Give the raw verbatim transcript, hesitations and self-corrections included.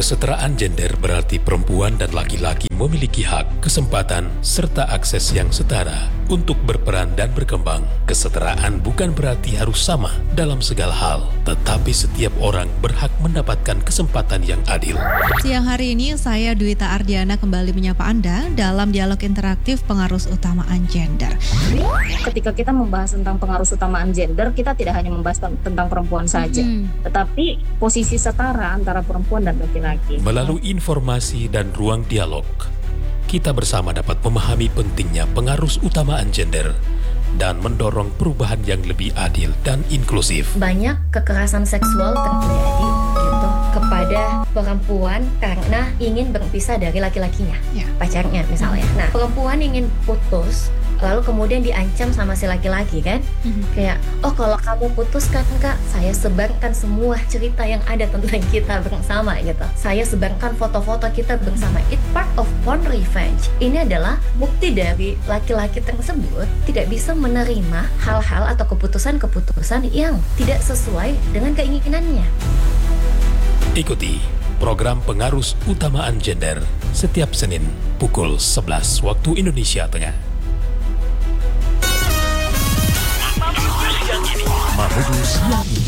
Kesetaraan gender berarti perempuan dan laki-laki memiliki hak, kesempatan, serta akses yang setara untuk berperan dan berkembang. Kesetaraan bukan berarti harus sama dalam segala hal, tetapi setiap orang berhak mendapatkan kesempatan yang adil. Siang hari ini saya Dwita Ardiana kembali menyapa Anda dalam dialog interaktif pengarus utamaan gender. Ketika kita membahas tentang pengarus utamaan gender, kita tidak hanya membahas tentang perempuan saja, hmm. tetapi posisi setara antara perempuan dan laki-laki. Melalui informasi dan ruang dialog, kita bersama dapat memahami pentingnya pengarus utamaan gender dan mendorong perubahan yang lebih adil dan inklusif. Banyak kekerasan seksual terjadi gitu kepada perempuan karena ingin berpisah dari laki-lakinya, ya. pacarnya misalnya. Nah, perempuan ingin putus, lalu kemudian diancam sama si laki-laki kan, mm-hmm. kayak, oh kalau kamu putus kan kak, saya sebarkan semua cerita yang ada tentang kita bersama gitu. Saya sebarkan foto-foto kita bersama. It's part of porn revenge. Ini adalah bukti dari laki-laki tersebut tidak bisa menerima hal-hal atau keputusan-keputusan yang tidak sesuai dengan keinginannya. Ikuti program Pengarus Utamaan Gender setiap Senin pukul sebelas waktu Indonesia Tengah. Mahudus yang ini.